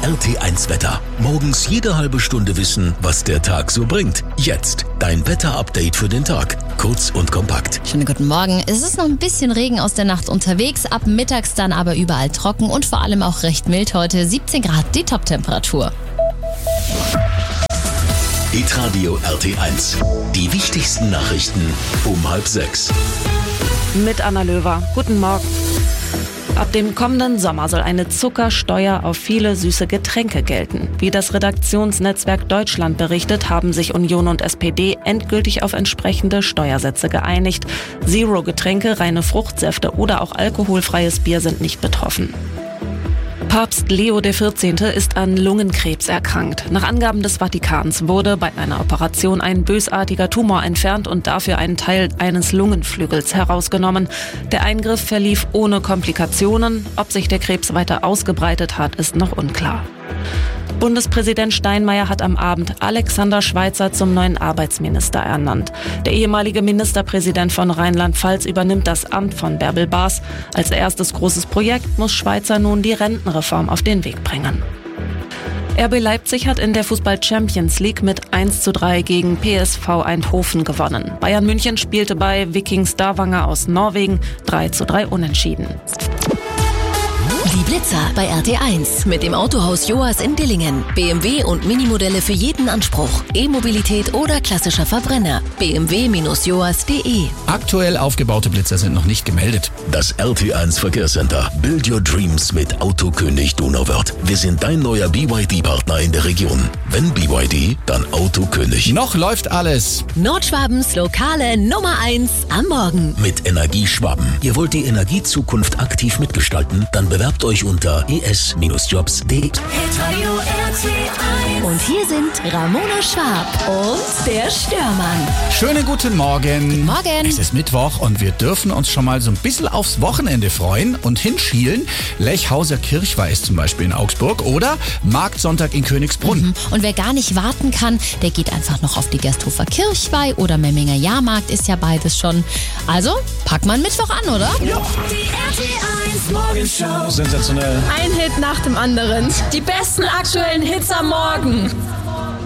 RT1 Wetter. Morgens jede halbe Stunde wissen, was der Tag so bringt. Jetzt dein Wetter-Update für den Tag. Kurz und kompakt. Schönen guten Morgen. Es ist noch ein bisschen Regen aus der Nacht unterwegs, ab mittags dann aber überall trocken und vor allem auch recht mild heute. 17 Grad die Top-Temperatur. Hitradio RT1. Die wichtigsten Nachrichten um 5:30. Mit Anna Löwer. Guten Morgen. Ab dem kommenden Sommer soll eine Zuckersteuer auf viele süße Getränke gelten. Wie das Redaktionsnetzwerk Deutschland berichtet, haben sich Union und SPD endgültig auf entsprechende Steuersätze geeinigt. Zero-Getränke, reine Fruchtsäfte oder auch alkoholfreies Bier sind nicht betroffen. Papst Leo XIV. Ist an Lungenkrebs erkrankt. Nach Angaben des Vatikans wurde bei einer Operation ein bösartiger Tumor entfernt und dafür ein Teil eines Lungenflügels herausgenommen. Der Eingriff verlief ohne Komplikationen. Ob sich der Krebs weiter ausgebreitet hat, ist noch unklar. Bundespräsident Steinmeier hat am Abend Alexander Schweitzer zum neuen Arbeitsminister ernannt. Der ehemalige Ministerpräsident von Rheinland-Pfalz übernimmt das Amt von Bärbel Baas. Als erstes großes Projekt muss Schweitzer nun die Rentenreform auf den Weg bringen. RB Leipzig hat in der Fußball-Champions League mit 1:3 gegen PSV Eindhoven gewonnen. Bayern München spielte bei Viking Stavanger aus Norwegen 3:3 unentschieden. Die Blitzer bei RT1 mit dem Autohaus Joas in Dillingen. BMW und Minimodelle für jeden Anspruch. E-Mobilität oder klassischer Verbrenner. bmw-joas.de. Aktuell aufgebaute Blitzer sind noch nicht gemeldet. Das RT1 Verkehrscenter. Build your dreams mit Autokönig Donauwörth. Wir sind dein neuer BYD-Partner in der Region. Wenn BYD, dann Autokönig. Noch läuft alles. Nordschwabens lokale Nummer 1 am Morgen. Mit Energieschwaben. Ihr wollt die Energiezukunft aktiv mitgestalten? Dann bewerbt euch unter es-jobs.de. Und hier sind Ramona Schwab und der Störmann. Schönen guten Morgen. Morgen. Es ist Mittwoch und wir dürfen uns schon mal so ein bisschen aufs Wochenende freuen und hinschielen. Lechhauser Kirchweih ist zum Beispiel in Augsburg oder Marktsonntag in Königsbrunn. Und wer gar nicht warten kann, der geht einfach noch auf die Gersthofer Kirchweih oder Memminger Jahrmarkt, ist ja beides schon. Also, pack mal einen Mittwoch an, oder? Ja. Die RT1 Morgenshow. Sensationell. Ein Hit nach dem anderen. Die besten aktuellen Hits am Morgen.